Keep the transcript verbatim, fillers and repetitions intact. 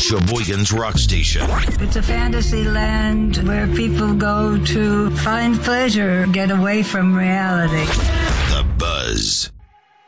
Sheboygan's rock station. It's a fantasy land where people go to find pleasure, get away from reality. The Buzz.